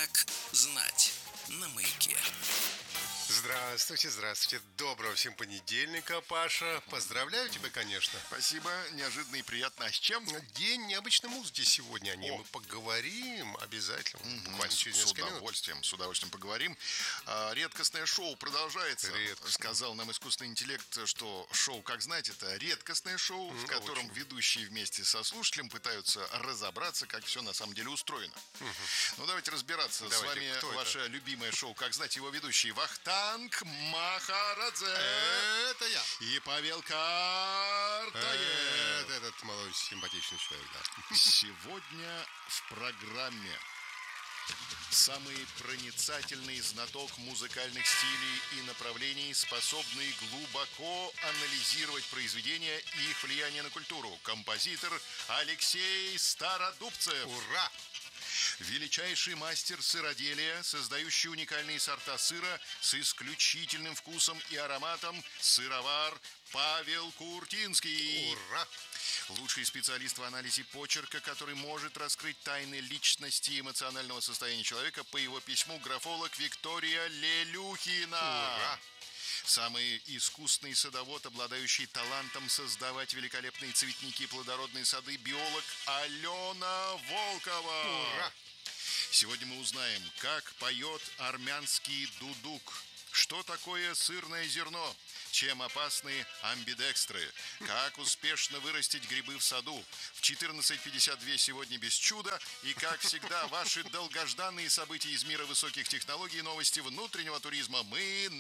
Как знать на Маяке. Здравствуйте, здравствуйте. Доброго всем понедельника, Паша. Поздравляю тебя, конечно. Спасибо, неожиданно и приятно. А с чем? День необычной музыки сегодня. О ней мы поговорим обязательно. Буквально через несколько минут. С удовольствием поговорим. Редкостное шоу продолжается. Сказал нам искусственный интеллект, что шоу, как знать, это редкостное шоу, в котором ведущие вместе со слушателем пытаются разобраться, как все на самом деле устроено. Ну, давайте разбираться. С вами ваше любимое шоу, как знать, его ведущий Вахтанг Махарадзе. Это я. И Павел Картаев. Этот молодой симпатичный человек, да. Сегодня в программе самый проницательный знаток музыкальных стилей и направлений, способный глубоко анализировать произведения и их влияние на культуру. Композитор Алексей Стародубцев. Ура! Величайший мастер сыроделия, создающий уникальные сорта сыра с исключительным вкусом и ароматом, сыровар Павел Куртинский. Ура! Лучший специалист в анализе почерка, который может раскрыть тайны личности и эмоционального состояния человека, по его письму графолог Виктория Лелюхина. Ура! Самый искусный садовод, обладающий талантом создавать великолепные цветники и плодородные сады, биолог Алена Волкова. Ура! Сегодня мы узнаем, как поет армянский дудук, что такое сырное зерно, чем опасны амбидекстры, как успешно вырастить грибы в саду. В 14:52 сегодня без чуда. И, как всегда, ваши долгожданные события из мира высоких технологий и новости внутреннего туризма. Мы